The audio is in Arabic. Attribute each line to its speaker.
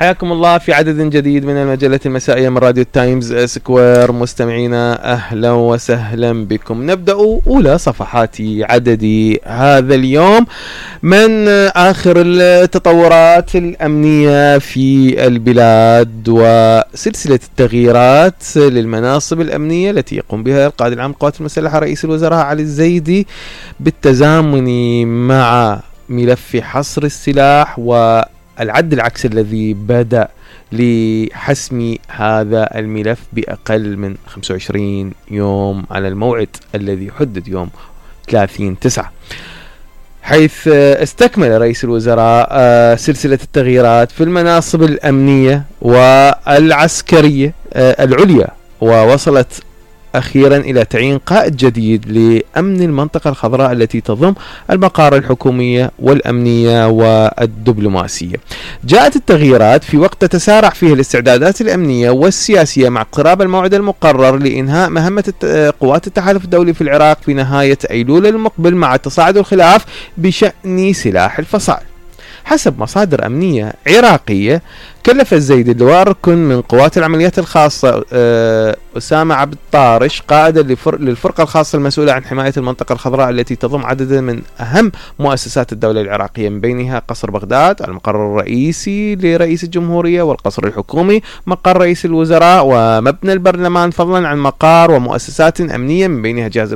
Speaker 1: حياكم الله في عدد جديد من المجلة المسائية من راديو تايمز سكوير. مستمعينا أهلا وسهلا بكم. نبدأ أولى صفحات عدد هذا اليوم من آخر التطورات الأمنية في البلاد وسلسلة التغييرات للمناصب الأمنية التي يقوم بها القائد العام للقوات المسلحة رئيس الوزراء علي الزيدي بالتزامن مع ملف حصر السلاح والعد العكس الذي بدأ لحسم هذا الملف بأقل من 25 يوم على الموعد الذي حدد يوم 30/9، حيث استكمل رئيس الوزراء سلسلة التغييرات في المناصب الأمنية والعسكرية العليا، ووصلت أخيرا إلى تعيين قائد جديد لأمن المنطقة الخضراء التي تضم المقار الحكومية والأمنية والدبلوماسية. جاءت التغييرات في وقت تتسارع فيه الاستعدادات الأمنية والسياسية مع اقتراب الموعد المقرر لإنهاء مهمة قوات التحالف الدولي في العراق في نهاية أيلول المقبل، مع تصاعد الخلاف بشأن سلاح الفصائل. حسب مصادر أمنية عراقية، كلف الزيدي اللواء ركن من قوات العمليات الخاصة أسامة عبد الطارش قائدا للفرقة الخاصة المسؤولة عن حماية المنطقة الخضراء التي تضم عددا من أهم مؤسسات الدولة العراقية، من بينها قصر بغداد المقر الرئيسي لرئيس الجمهورية، والقصر الحكومي مقر رئيس الوزراء، ومبنى البرلمان، فضلا عن مقار ومؤسسات أمنية من بينها جهاز